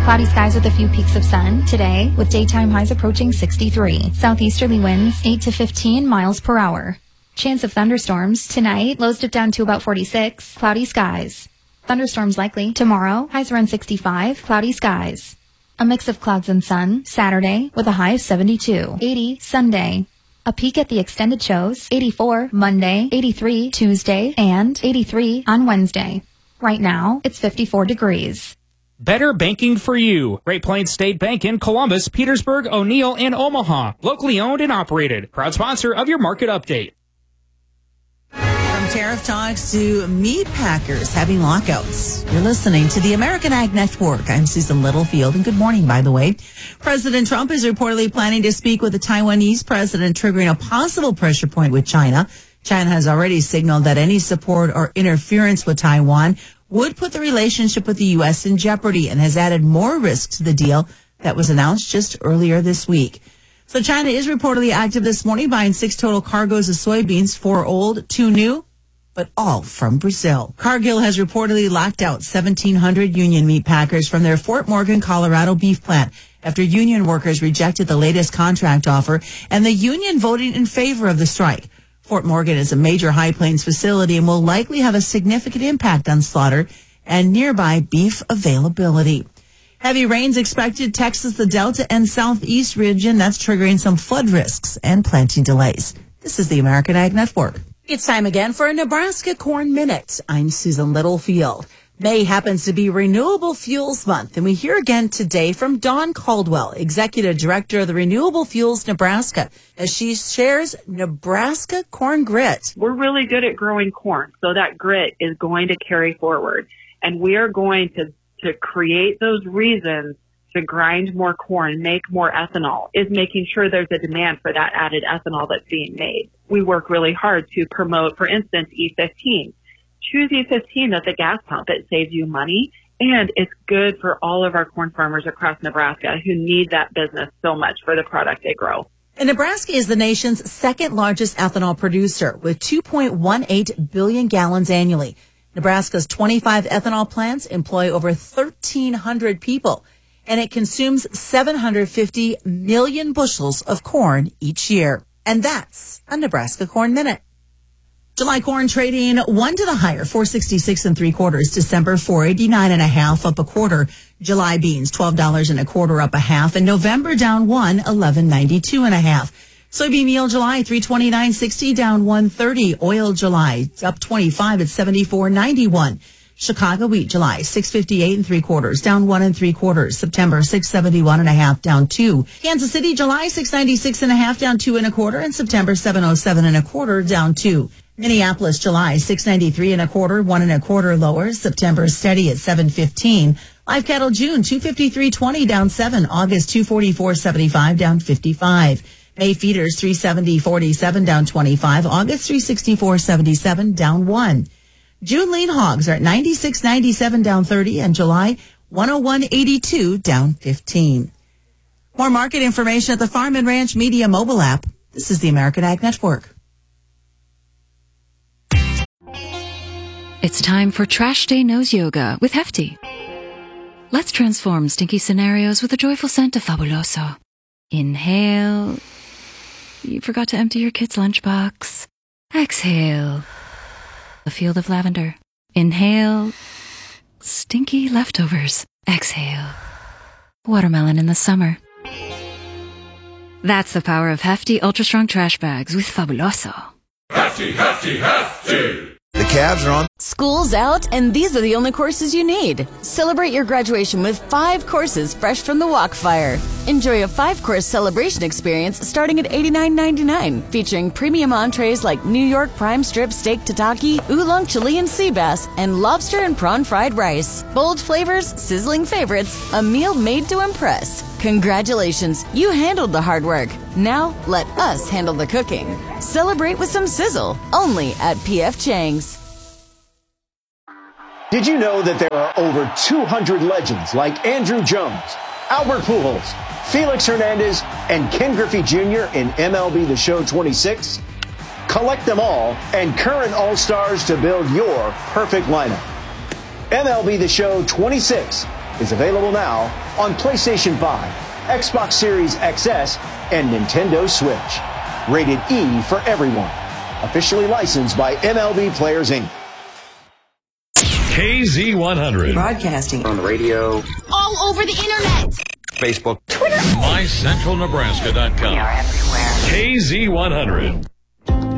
Cloudy skies with a few peaks of sun today, with daytime highs approaching 63. Southeasterly winds 8 to 15 miles per hour. Chance of thunderstorms tonight, lows dip down to about 46. Cloudy skies. Thunderstorms likely tomorrow, highs around 65. Cloudy skies. A mix of clouds and sun Saturday with a high of 72. 80 Sunday. A peak at the extended shows 84 Monday, 83 Tuesday, and 83 on Wednesday. Right now, it's 54 degrees. Better banking for you. Great Plains State Bank in Columbus, Petersburg, O'Neill, and Omaha. Locally owned and operated. Proud sponsor of your market update. From tariff talks to meat packers having lockouts. You're listening to the American Ag Network. I'm Susan Littlefield, and good morning, by the way. President Trump is reportedly planning to speak with the Taiwanese president, triggering a possible pressure point with China. China has already signaled that any support or interference with Taiwan would put the relationship with the U.S. in jeopardy and has added more risk to the deal that was announced just earlier this week. So China is reportedly active this morning, buying 6 total cargoes of soybeans, 4 old, 2 new, but all from Brazil. Cargill has reportedly locked out 1,700 union meat packers from their Fort Morgan, Colorado beef plant after union workers rejected the latest contract offer and the union voting in favor of the strike. Fort Morgan is a major High Plains facility and will likely have a significant impact on slaughter and nearby beef availability. Heavy rains expected Texas, the Delta, and Southeast region. That's triggering some flood risks and planting delays. This is the American Ag Network. It's time again for a Nebraska Corn Minute. I'm Susan Littlefield. May happens to be Renewable Fuels Month, and we hear again today from Dawn Caldwell, Executive Director of the Renewable Fuels Nebraska, as she shares Nebraska Corn Grit. We're really good at growing corn, so that grit is going to carry forward, and we are going to create those reasons to grind more corn, make more ethanol, is making sure there's a demand for that added ethanol that's being made. We work really hard to promote, for instance, E15. Choose E15 at the gas pump. It saves you money, and it's good for all of our corn farmers across Nebraska who need that business so much for the product they grow. And Nebraska is the nation's second largest ethanol producer with 2.18 billion gallons annually. Nebraska's 25 ethanol plants employ over 1,300 people, and it consumes 750 million bushels of corn each year. And that's a Nebraska Corn Minute. July corn trading 1 to the higher, 466 3/4. December 489 1/2, up a quarter. July beans $12 1/4, up a half. And November down 1, 11.92 1/2. Soybean meal July 329.60, down 1.30. Oil July up 25 at 74.91. Chicago wheat July 658 3/4, down 1 3/4. September 671 1/2, down 2. Kansas City July 696 1/2, down 2 1/4, and September 707 1/4, down 2. Minneapolis July 693 1/4, 1 1/4 lower. September steady at 715. Live cattle June 253.20, down 7. August 244.75, down 55. May feeders 370.47, down 25. August 364.77, down 1. June lean hogs are at 96.97, down 30, and July 101.82, down 15. More market information at the Farm and Ranch Media mobile app. This is the American Ag Network. It's time for Trash Day Nose Yoga with Hefty. Let's transform stinky scenarios with a joyful scent of Fabuloso. Inhale. You forgot to empty your kid's lunchbox. Exhale. A field of lavender. Inhale. Stinky leftovers. Exhale. Watermelon in the summer. That's the power of Hefty Ultra Strong Trash Bags with Fabuloso. Hefty, Hefty, Hefty! The Cavs are on. School's out, and these are the only courses you need. Celebrate your graduation with 5 courses fresh from the Walkfire. Enjoy a 5-course celebration experience starting at $89.99, featuring premium entrees like New York prime strip steak tataki, oolong Chilean sea bass, and lobster and prawn fried rice. Bold flavors, sizzling favorites, a meal made to impress. Congratulations, you handled the hard work. Now, let us handle the cooking. Celebrate with some sizzle, only at P.F. Chang's. Did you know that there are over 200 legends like Andrew Jones, Albert Pujols, Felix Hernandez, and Ken Griffey Jr. in MLB The Show 26? Collect them all and current All-Stars to build your perfect lineup. MLB The Show 26 is available now on PlayStation 5, Xbox Series XS, and Nintendo Switch. Rated E for everyone. Officially licensed by MLB Players, Inc. KZ100. Broadcasting on the radio. All over the internet. Facebook. Twitter. MyCentralNebraska.com. We are everywhere. KZ100.